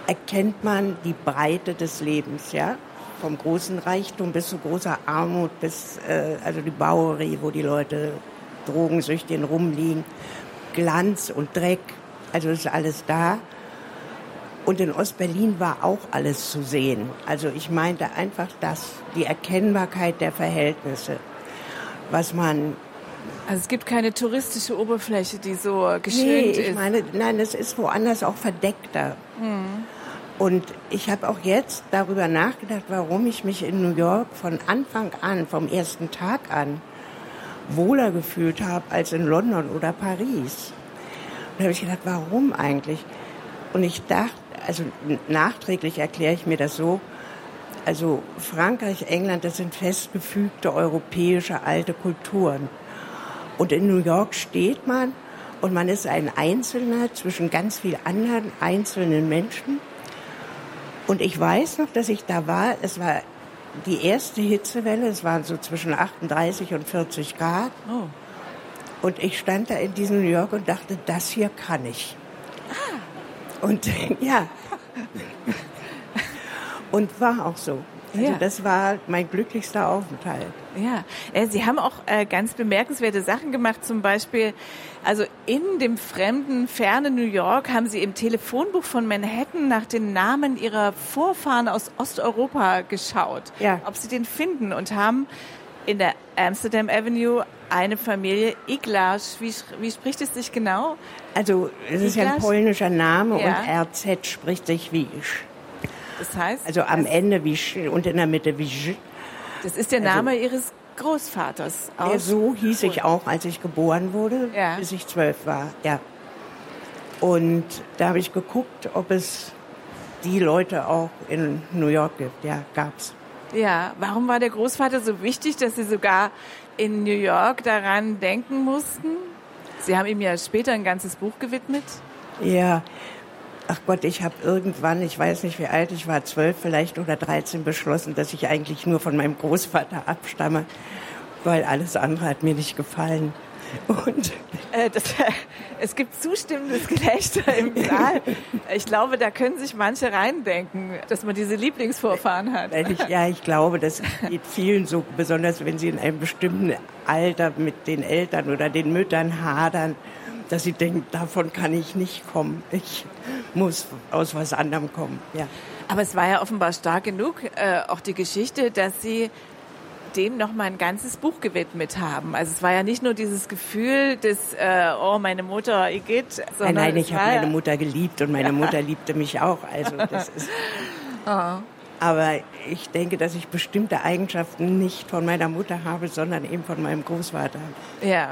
erkennt man die Breite des Lebens, ja. Vom großen Reichtum bis zu großer Armut, bis also die Bowery, wo die Leute drogensüchtig rumliegen, Glanz und Dreck, also ist alles da. Und in Ostberlin war auch alles zu sehen. Also ich meinte einfach die Erkennbarkeit der Verhältnisse, was man... Also es gibt keine touristische Oberfläche, die so geschönt ist. Nein, es ist woanders auch verdeckter. Und ich habe auch jetzt darüber nachgedacht, warum ich mich in New York von Anfang an, vom ersten Tag an, wohler gefühlt habe als in London oder Paris. Und da habe ich gedacht, warum eigentlich? Und ich dachte, also nachträglich erkläre ich mir das so, also Frankreich, England, das sind festgefügte europäische alte Kulturen. Und in New York steht man und man ist ein Einzelner zwischen ganz vielen anderen einzelnen Menschen. Und ich weiß noch, dass ich da war, es war die erste Hitzewelle, es waren so zwischen 38 und 40 Grad. Oh. Und ich stand da in diesem New York und dachte, das hier kann ich. Und ja, und war auch so. Also das war mein glücklichster Aufenthalt. Ja, Sie haben auch ganz bemerkenswerte Sachen gemacht, zum Beispiel, also in dem fremden, fernen New York haben Sie im Telefonbuch von Manhattan nach den Namen Ihrer Vorfahren aus Osteuropa geschaut, ob Sie den finden, und haben in der Amsterdam Avenue eine Familie Iglasz. Wie spricht es sich genau? Also es ist ja ein polnischer Name und RZ spricht sich wie Isch. Das heißt? Also am Ende wie Sch und in der Mitte wie Sch. Das ist der Name Ihres Großvaters. So hieß ich auch, als ich geboren wurde, bis ich 12 war. Ja. Und da habe ich geguckt, ob es die Leute auch in New York gibt. Ja, gab's. Ja, warum war der Großvater so wichtig, dass Sie sogar in New York daran denken mussten? Sie haben ihm ja später ein ganzes Buch gewidmet. Ja, ach Gott, ich habe irgendwann, ich weiß nicht wie alt ich war, 12 vielleicht oder 13, beschlossen, dass ich eigentlich nur von meinem Großvater abstamme, weil alles andere hat mir nicht gefallen. Und es gibt zustimmendes Gelächter im Saal. Ich glaube, da können sich manche reindenken, dass man diese Lieblingsvorfahren hat. Ich glaube, das geht vielen so, besonders wenn sie in einem bestimmten Alter mit den Eltern oder den Müttern hadern, dass sie denken, davon kann ich nicht kommen. Ich muss aus was anderem kommen. Ja. Aber es war ja offenbar stark genug, auch die Geschichte, dass Sie dem noch mal ein ganzes Buch gewidmet haben. Also es war ja nicht nur dieses Gefühl des, meine Mutter, Igitt. Nein, ich habe meine Mutter geliebt und meine Mutter liebte mich auch. Also das ist. Aber ich denke, dass ich bestimmte Eigenschaften nicht von meiner Mutter habe, sondern eben von meinem Großvater. Ja.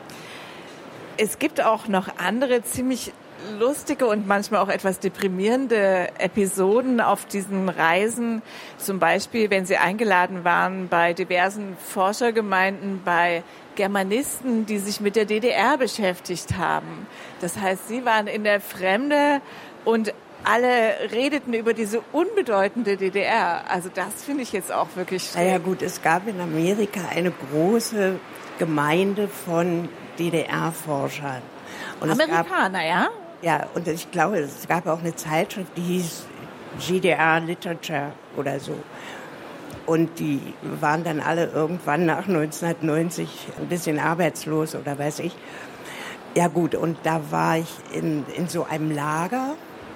Es gibt auch noch andere ziemlich lustige und manchmal auch etwas deprimierende Episoden auf diesen Reisen. Zum Beispiel, wenn Sie eingeladen waren bei diversen Forschergemeinden, bei Germanisten, die sich mit der DDR beschäftigt haben. Das heißt, Sie waren in der Fremde und alle redeten über diese unbedeutende DDR. Also das finde ich jetzt auch wirklich schräg. Ja gut, es gab in Amerika eine große Gemeinde von DDR-Forschern. Und Amerikaner, ja? Ja, und ich glaube, es gab auch eine Zeitschrift, die hieß GDR Literature oder so. Und die waren dann alle irgendwann nach 1990 ein bisschen arbeitslos oder weiß ich. Ja gut, und da war ich in so einem Lager.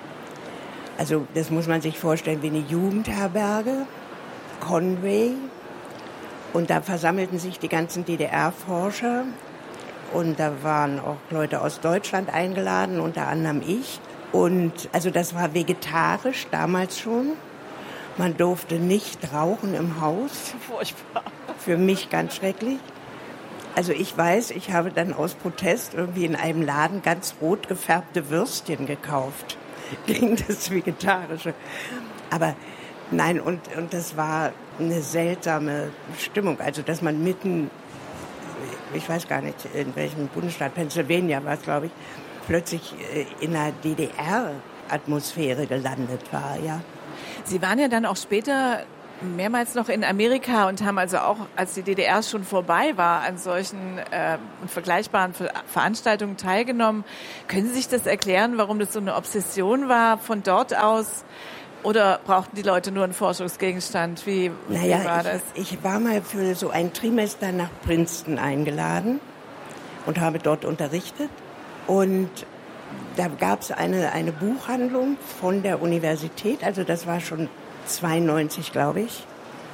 Also das muss man sich vorstellen wie eine Jugendherberge, Conway. Und da versammelten sich die ganzen DDR-Forscher. Und da waren auch Leute aus Deutschland eingeladen, unter anderem ich. Und also das war vegetarisch damals schon. Man durfte nicht rauchen im Haus. Furchtbar. Für mich ganz schrecklich. Also ich weiß, ich habe dann aus Protest irgendwie in einem Laden ganz rot gefärbte Würstchen gekauft gegen das Vegetarische. Aber nein, und das war eine seltsame Stimmung. Also dass man mitten, ich weiß gar nicht, in welchem Bundesstaat, Pennsylvania war es, glaube ich, plötzlich in einer DDR-Atmosphäre gelandet war, ja. Sie waren ja dann auch später mehrmals noch in Amerika und haben also auch, als die DDR schon vorbei war, an solchen und vergleichbaren Veranstaltungen teilgenommen. Können Sie sich das erklären, warum das so eine Obsession war von dort aus? Oder brauchten die Leute nur einen Forschungsgegenstand? Wie war das? Ich war mal für so ein Trimester nach Princeton eingeladen und habe dort unterrichtet. Und da gab es eine Buchhandlung von der Universität, also das war schon 92, glaube ich.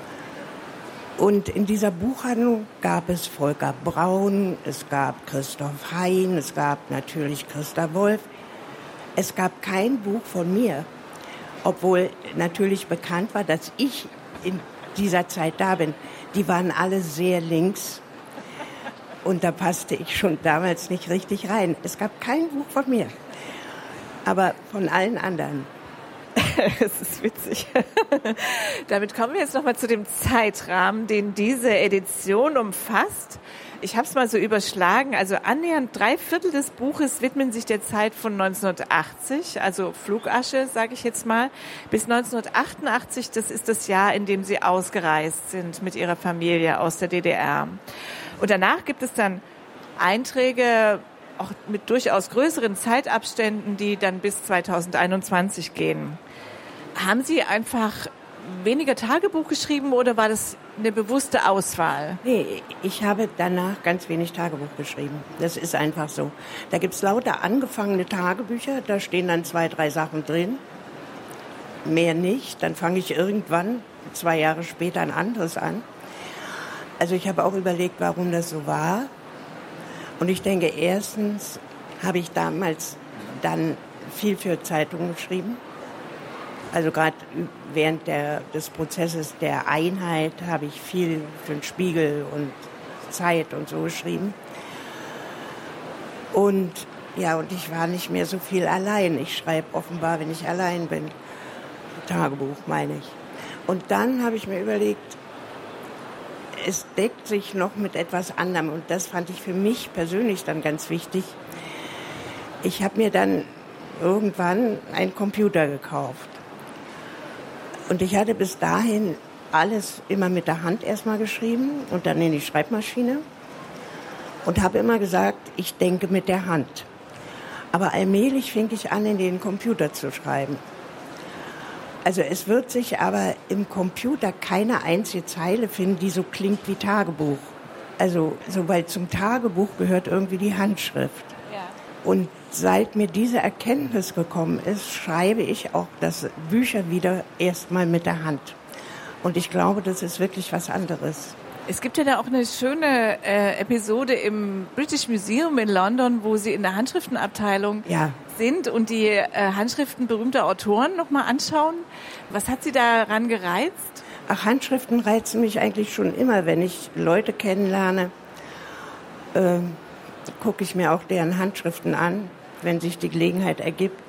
Und in dieser Buchhandlung gab es Volker Braun, es gab Christoph Hein, es gab natürlich Christa Wolf. Es gab kein Buch von mir, obwohl natürlich bekannt war, dass ich in dieser Zeit da bin. Die waren alle sehr links und da passte ich schon damals nicht richtig rein. Es gab kein Buch von mir, aber von allen anderen. Das ist witzig. Damit kommen wir jetzt nochmal zu dem Zeitrahmen, den diese Edition umfasst. Ich habe es mal so überschlagen. Also annähernd 3/4 des Buches widmen sich der Zeit von 1980, also Flugasche, sage ich jetzt mal, bis 1988. Das ist das Jahr, in dem Sie ausgereist sind mit Ihrer Familie aus der DDR. Und danach gibt es dann Einträge, auch mit durchaus größeren Zeitabständen, die dann bis 2021 gehen. Haben Sie einfach weniger Tagebuch geschrieben oder war das eine bewusste Auswahl? Nee, ich habe danach ganz wenig Tagebuch geschrieben. Das ist einfach so. Da gibt's lauter angefangene Tagebücher, da stehen dann 2, 3 Sachen drin. Mehr nicht. Dann fange ich irgendwann 2 Jahre später ein anderes an. Also ich habe auch überlegt, warum das so war. Und ich denke, erstens habe ich damals dann viel für Zeitungen geschrieben. Also gerade während des Prozesses der Einheit habe ich viel für den Spiegel und Zeit und so geschrieben. Und ja, und ich war nicht mehr so viel allein. Ich schreibe offenbar, wenn ich allein bin. Tagebuch, meine ich. Und dann habe ich mir überlegt, es deckt sich noch mit etwas anderem. Und das fand ich für mich persönlich dann ganz wichtig. Ich habe mir dann irgendwann einen Computer gekauft. Und ich hatte bis dahin alles immer mit der Hand erstmal geschrieben und dann in die Schreibmaschine. Und habe immer gesagt, ich denke mit der Hand. Aber allmählich fing ich an, in den Computer zu schreiben. Also es wird sich aber im Computer keine einzige Zeile finden, die so klingt wie Tagebuch. Also sobald zum Tagebuch gehört irgendwie die Handschrift. Ja. Und seit mir diese Erkenntnis gekommen ist, schreibe ich auch das Bücher wieder erstmal mit der Hand. Und ich glaube, das ist wirklich was anderes. Es gibt ja da auch eine schöne Episode im British Museum in London, wo Sie in der Handschriftenabteilung sind und die Handschriften berühmter Autoren nochmal anschauen. Was hat Sie daran gereizt? Ach, Handschriften reizen mich eigentlich schon immer. Wenn ich Leute kennenlerne, gucke ich mir auch deren Handschriften an, wenn sich die Gelegenheit ergibt.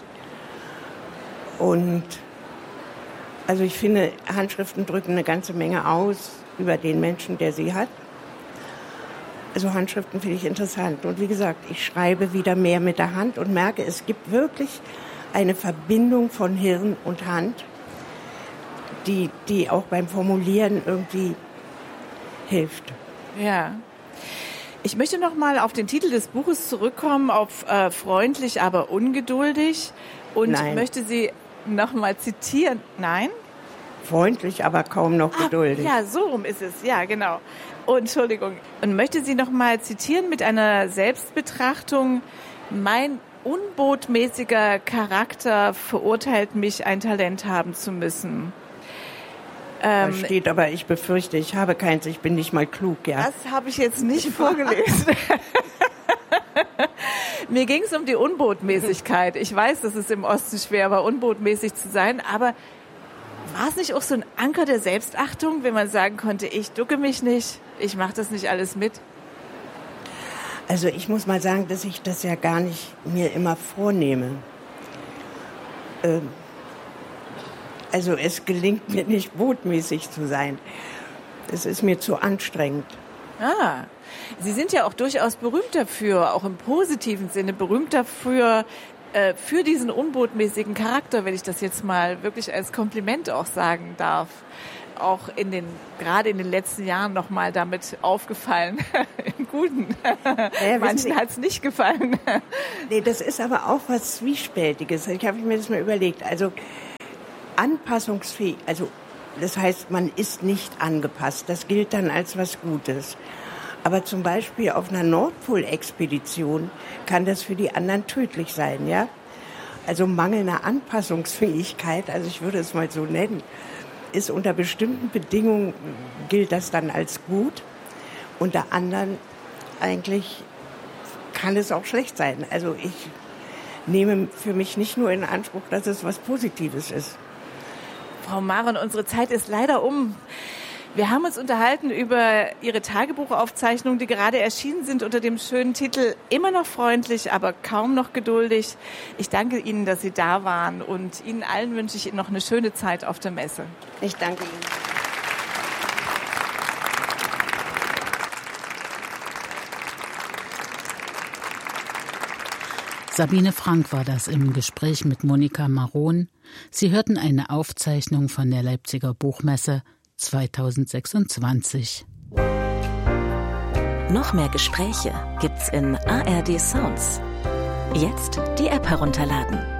Und also ich finde, Handschriften drücken eine ganze Menge aus über den Menschen, der sie hat. Also Handschriften finde ich interessant. Und wie gesagt, ich schreibe wieder mehr mit der Hand und merke, es gibt wirklich eine Verbindung von Hirn und Hand, die auch beim Formulieren irgendwie hilft. Ja. Ich möchte noch mal auf den Titel des Buches zurückkommen, auf freundlich, aber ungeduldig. Und möchte Sie noch mal zitieren. Nein? Freundlich, aber kaum noch geduldig. Ja, so rum ist es. Ja, genau. Oh, Entschuldigung. Und möchte Sie noch mal zitieren mit einer Selbstbetrachtung. Mein unbotmäßiger Charakter verurteilt mich, ein Talent haben zu müssen. Da steht aber, ich befürchte, ich habe keins, ich bin nicht mal klug, ja. Das habe ich jetzt nicht vorgelesen. Mir ging es um die Unbotmäßigkeit. Ich weiß, dass es im Osten schwer war, unbotmäßig zu sein, aber war es nicht auch so ein Anker der Selbstachtung, wenn man sagen konnte, ich ducke mich nicht, ich mache das nicht alles mit? Also ich muss mal sagen, dass ich das ja gar nicht mir immer vornehme. Also es gelingt mir nicht, botmäßig zu sein. Es ist mir zu anstrengend. Ah, Sie sind ja auch durchaus berühmt dafür, auch im positiven Sinne berühmt dafür, für diesen unbotmäßigen Charakter, wenn ich das jetzt mal wirklich als Kompliment auch sagen darf. auch gerade in den letzten Jahren noch mal damit aufgefallen. Im Guten. Manchen hat es nicht gefallen. Nee, das ist aber auch was Zwiespältiges. Ich habe mir das mal überlegt. Also anpassungsfähig, also das heißt, man ist nicht angepasst. Das gilt dann als was Gutes. Aber zum Beispiel auf einer Nordpolexpedition kann das für die anderen tödlich sein, ja? Also mangelnde Anpassungsfähigkeit, also ich würde es mal so nennen, ist unter bestimmten Bedingungen, gilt das dann als gut. Unter anderen eigentlich kann es auch schlecht sein. Also ich nehme für mich nicht nur in Anspruch, dass es was Positives ist. Frau Maron, unsere Zeit ist leider um. Wir haben uns unterhalten über Ihre Tagebuchaufzeichnungen, die gerade erschienen sind unter dem schönen Titel Immer noch freundlich, aber kaum noch geduldig. Ich danke Ihnen, dass Sie da waren und Ihnen allen wünsche ich noch eine schöne Zeit auf der Messe. Ich danke Ihnen. Sabine Frank war das im Gespräch mit Monika Maron. Sie hörten eine Aufzeichnung von der Leipziger Buchmesse 2026. Noch mehr Gespräche gibt's in ARD Sounds. Jetzt die App herunterladen.